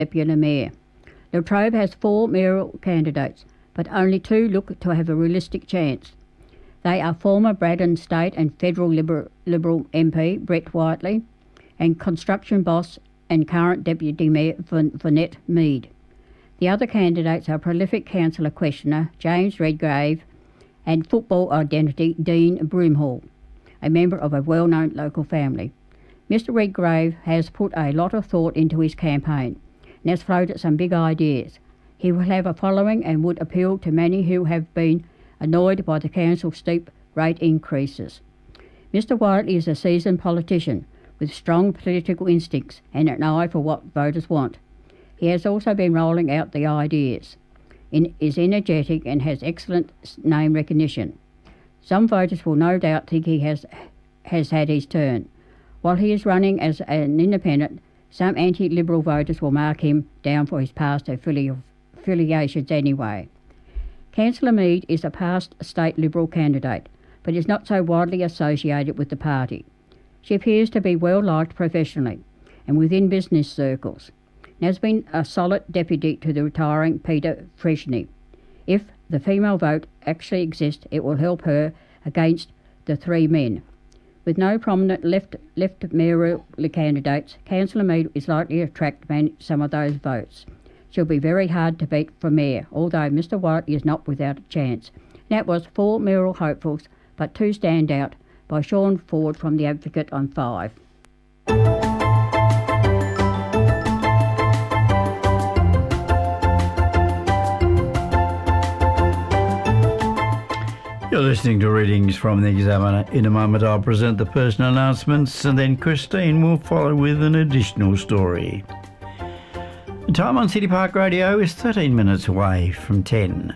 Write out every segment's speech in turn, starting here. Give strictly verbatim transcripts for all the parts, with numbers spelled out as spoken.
Deputy Mayor. La Trobe has four mayoral candidates, but only two look to have a realistic chance. They are former Braddon State and Federal Liberal, Liberal M P Brett Whiteley and construction boss and current Deputy Mayor Vanette Mead. The other candidates are prolific councillor questioner James Redgrave and football identity Dean Broomhall, a member of a well-known local family. Mister Redgrave has put a lot of thought into his campaign and has floated some big ideas. He will have a following and would appeal to many who have been annoyed by the council's steep rate increases. Mister Whiteley is a seasoned politician with strong political instincts and an eye for what voters want. He has also been rolling out the ideas, in, is energetic and has excellent name recognition. Some voters will no doubt think he has, has had his turn. While he is running as an independent, some anti-Liberal voters will mark him down for his past affili- affiliations anyway. Councillor Mead is a past state Liberal candidate, but is not so widely associated with the party. She appears to be well liked professionally and within business circles, and has been a solid deputy to the retiring Peter Freshney. If the female vote actually exists, it will help her against the three men. With no prominent left left mayoral candidates, Councillor Mead is likely to attract some of those votes. She'll be very hard to beat for mayor, although Mister Whiteley is not without a chance. That was four mayoral hopefuls, but two stand out, by Sean Ford from The Advocate on five. You're listening to readings from The Examiner. In a moment I'll present the personal announcements and then Christine will follow with an additional story. The time on City Park Radio is thirteen minutes away from ten.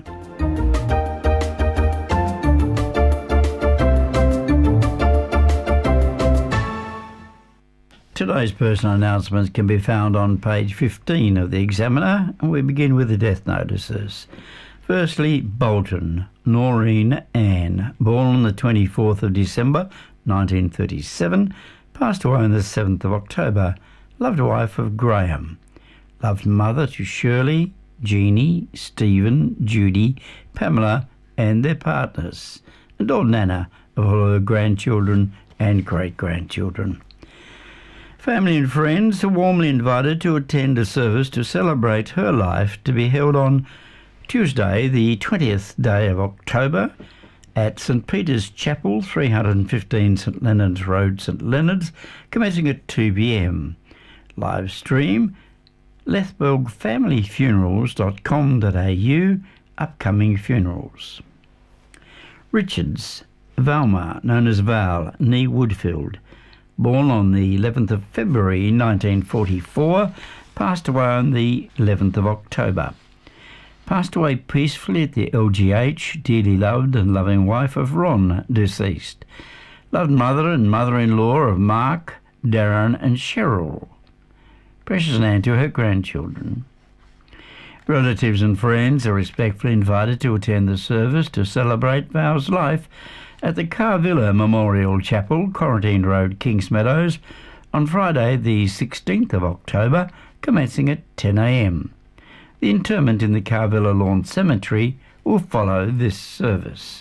Today's personal announcements can be found on page fifteen of The Examiner, and we begin with the death notices. Firstly, Bolton, Noreen Ann, born on the twenty-fourth of December nineteen thirty-seven, passed away on the seventh of October, loved wife of Graham, loved mother to Shirley, Jeannie, Stephen, Judy, Pamela and their partners, and old Nana of all her grandchildren and great-grandchildren. Family and friends are warmly invited to attend a service to celebrate her life, to be held on Tuesday, the twentieth day of October, at St Peter's Chapel, three hundred fifteen St Leonard's Road, St Leonard's, commencing at two p m. Live stream, lethburg family funerals dot com dot a u, upcoming funerals. Richards, Valma, known as Val, nee Woodfield, born on the eleventh of February nineteen forty-four, passed away on the eleventh of October. Passed away peacefully at the L G H, dearly loved and loving wife of Ron, deceased. Loved mother and mother-in-law of Mark, Darren and Cheryl. Precious Nan to her grandchildren. Relatives and friends are respectfully invited to attend the service to celebrate Val's life at the Carvilla Memorial Chapel, Quarantine Road, Kingsmeadows, on Friday the sixteenth of October, commencing at ten a m. The interment in the Carvilla Lawn Cemetery will follow this service.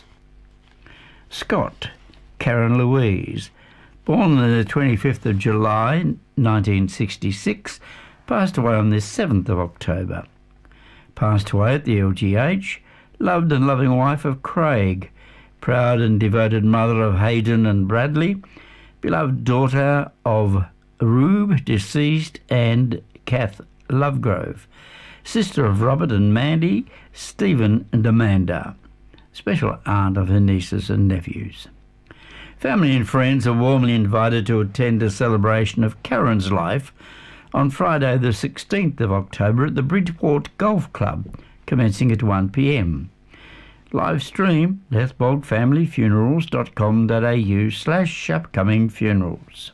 Scott, Karen Louise, born on the twenty-fifth of July nineteen sixty-six, passed away on the seventh of October. Passed away at the L G H, loved and loving wife of Craig, proud and devoted mother of Hayden and Bradley, beloved daughter of Rube, deceased, and Kath Lovegrove, sister of Robert and Mandy, Stephen and Amanda, special aunt of her nieces and nephews. Family and friends are warmly invited to attend a celebration of Karen's life on Friday the sixteenth of October at the Bridgeport Golf Club, commencing at one p m. Live stream, lethburg family funerals dot com dot a u slash upcoming funerals.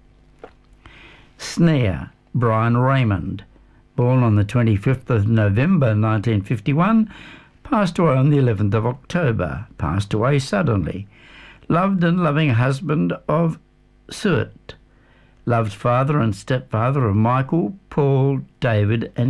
Snare, Brian Raymond, born on the twenty-fifth of November nineteen fifty-one, passed away on the eleventh of October, passed away suddenly. Loved and loving husband of Suet, Love's father and stepfather of Michael, Paul, David and